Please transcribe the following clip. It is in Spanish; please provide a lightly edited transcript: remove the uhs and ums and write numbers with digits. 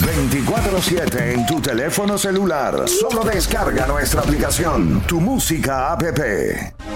24/7 en tu teléfono celular. Solo descarga nuestra aplicación, Tu Música app.